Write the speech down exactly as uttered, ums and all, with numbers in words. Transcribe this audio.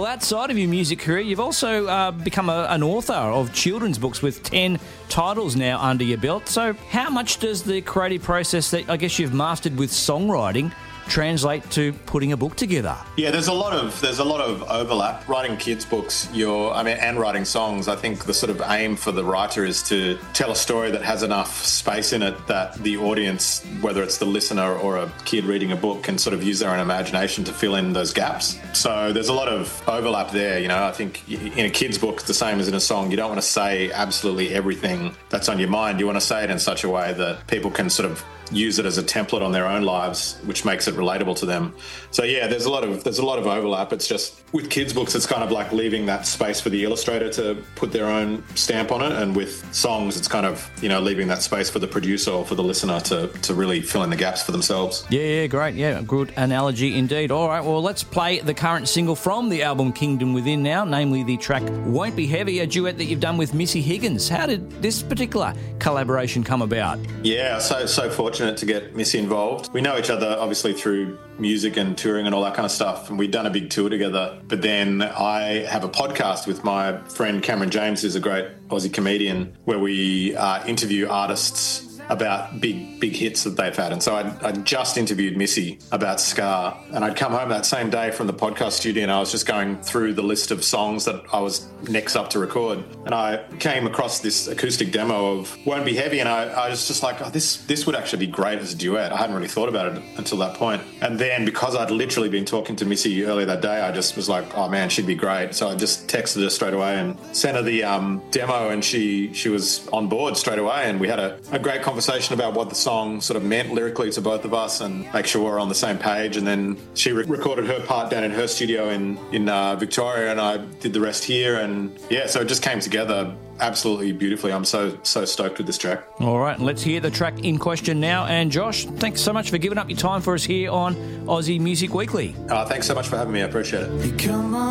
Well, outside of your music career, you've also uh, become a, an author of children's books with ten titles now under your belt. So how much does the creative process that I guess you've mastered with songwriting translate to putting a book together? Yeah, there's a lot of there's a lot of overlap. Writing kids' books, you're I mean, and writing songs. I think the sort of aim for the writer is to tell a story that has enough space in it that the audience, whether it's the listener or a kid reading a book, can sort of use their own imagination to fill in those gaps. So there's a lot of overlap there. You know, I think in a kid's book, it's the same as in a song. You don't want to say absolutely everything that's on your mind. You want to say it in such a way that people can sort of use it as a template on their own lives, which makes it relatable to them. So yeah, there's a lot of there's a lot of overlap. It's just with kids' books, it's kind of like leaving that space for the illustrator to put their own stamp on it, and with songs, it's kind of, you know, leaving that space for the producer or for the listener to to really fill in the gaps for themselves. Yeah, yeah, great. Yeah, good analogy indeed. All right, well, let's play the current single from the album Kingdom Within now, namely the track Won't Be Heavy, a duet that you've done with Missy Higgins. How did this particular collaboration come about? Yeah, so so fortunate to get Missy involved. We know each other obviously through music and touring and all that kind of stuff, and we'd done a big tour together. But then I have a podcast with my friend Cameron James, who's a great Aussie comedian, where we uh, interview artists about big, big hits that they've had. And so I'd, I'd just interviewed Missy about Scar, and I'd come home that same day from the podcast studio, and I was just going through the list of songs that I was next up to record. And I came across this acoustic demo of Won't Be Heavy, and I, I was just like, oh, this this would actually be great as a duet. I hadn't really thought about it until that point. And then because I'd literally been talking to Missy earlier that day, I just was like, oh man, she'd be great. So I just texted her straight away and sent her the um, demo, and she she was on board straight away, and we had a, a great conversation about what the song sort of meant lyrically to both of us and make sure we're on the same page. And then she re- recorded her part down in her studio in, in uh, Victoria, and I did the rest here. And yeah, so it just came together absolutely beautifully. I'm so, so stoked with this track. All right, let's hear the track in question now. And Josh, thanks so much for giving up your time for us here on Aussie Music Weekly. Uh, thanks so much for having me. I appreciate it.